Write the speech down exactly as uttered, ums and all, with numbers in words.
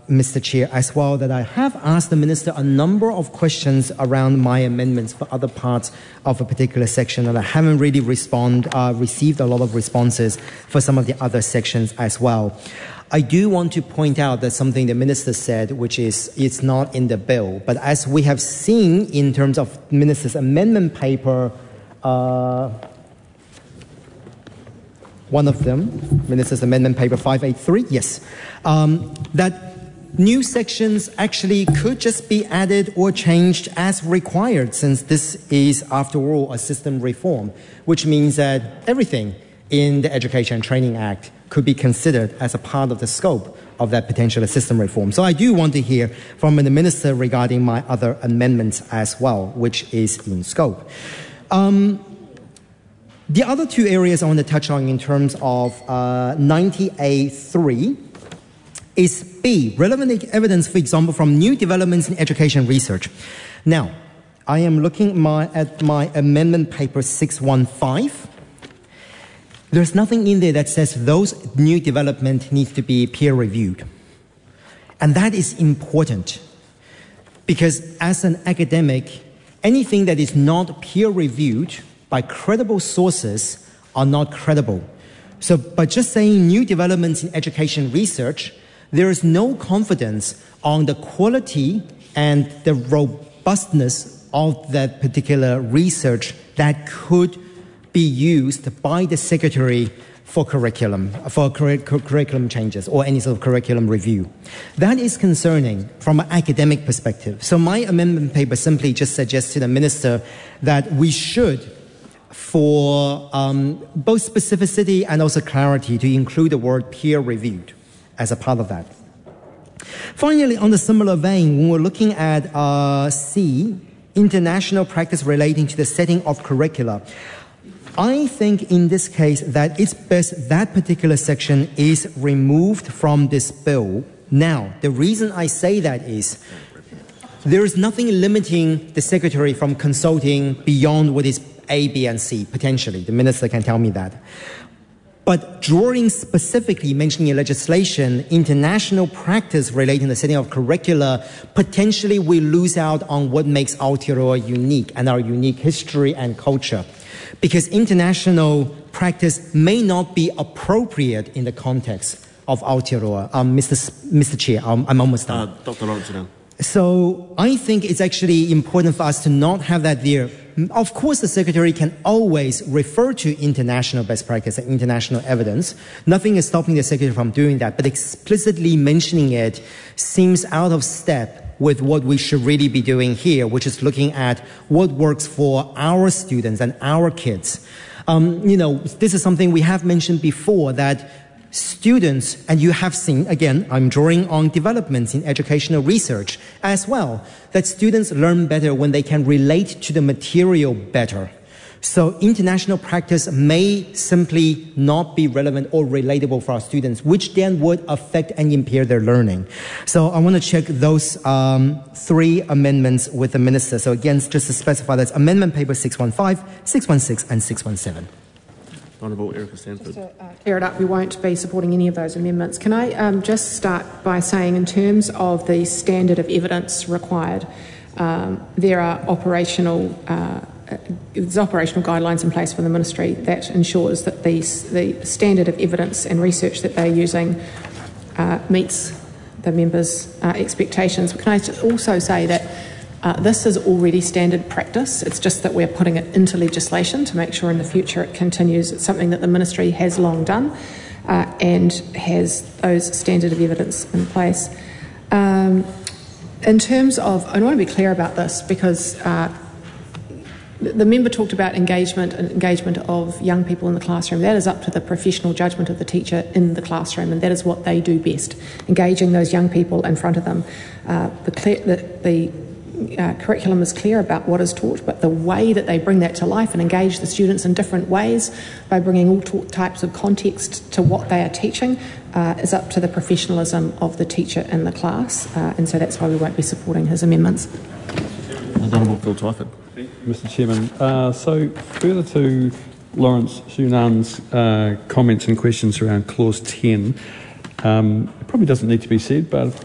Mister Chair, as well, that I have asked the Minister a number of questions around my amendments for other parts of a particular section, and I haven't really respond, uh, received a lot of responses for some of the other sections as well. I do want to point out that something the Minister said, which is it's not in the bill, but as we have seen in terms of Minister's amendment paper, uh, one of them, Minister's amendment paper five eighty-three, yes, um, that new sections actually could just be added or changed as required, since this is, after all, a system reform, which means that everything in the Education and Training Act could be considered as a part of the scope of that potential system reform. So I do want to hear from the Minister regarding my other amendments as well, which is in scope. Um, the other two areas I want to touch on in terms of uh, ninety A three is B, relevant evidence, for example, from new developments in education research. Now, I am looking my, at my amendment paper six one five. There's nothing in there that says those new developments need to be peer-reviewed. And that is important, because as an academic, anything that is not peer-reviewed by credible sources are not credible. So by just saying new developments in education research, there is no confidence on the quality and the robustness of that particular research that could be used by the Secretary for curriculum, for curri curriculum changes or any sort of curriculum review. That is concerning from an academic perspective. So my amendment paper simply just suggests to the Minister that we should, for um, both specificity and also clarity, to include the word peer-reviewed as a part of that. Finally, on the similar vein, when we're looking at uh, C, international practice relating to the setting of curricula, I think in this case that it's best that particular section is removed from this bill. Now, the reason I say that is there is nothing limiting the Secretary from consulting beyond what is A, B, and C, potentially. The Minister can tell me that. But drawing specifically, mentioning in legislation, international practice relating to the setting of curricula, potentially we lose out on what makes Aotearoa unique and our unique history and culture. Because international practice may not be appropriate in the context of Aotearoa. Um, Mister S Mister Chair, um, I'm almost done. Uh, Doctor Lawrence, now. So I think it's actually important for us to not have that there. Of course, the Secretary can always refer to international best practice and international evidence. Nothing is stopping the Secretary from doing that, but explicitly mentioning it seems out of step with what we should really be doing here, which is looking at what works for our students and our kids. Um, you know, this is something we have mentioned before, that students, and you have seen, again, I'm drawing on developments in educational research as well, that students learn better when they can relate to the material better. So international practice may simply not be relevant or relatable for our students, which then would affect and impair their learning. So I want to check those um, three amendments with the Minister. So again, just to specify, that's amendment paper six one five, six one six, and six one seven. Honourable Erica Stanford. Just to uh, clear it up, we won't be supporting any of those amendments. Can I um, just start by saying, in terms of the standard of evidence required, um, there are operational uh, there's operational guidelines in place for the Ministry that ensures that the, the standard of evidence and research that they're using uh, meets the members' uh, expectations. But can I also say that uh, this is already standard practice. It's just that we're putting it into legislation to make sure in the future it continues. It's something that the Ministry has long done uh, and has those standard of evidence in place. Um, in terms of, I want to be clear about this because uh, the member talked about engagement and engagement of young people in the classroom. That is up to the professional judgment of the teacher in the classroom, and that is what they do best, engaging those young people in front of them. Uh, the, clear, the, the uh, curriculum is clear about what is taught, but the way that they bring that to life and engage the students in different ways by bringing all types of context to what they are teaching uh, is up to the professionalism of the teacher in the class, uh, and so that's why we won't be supporting his amendments. Honourable Phil Twyford. Mister Chairman, uh, so further to Lawrence Shunan's uh, comments and questions around Clause ten, um, it probably doesn't need to be said, but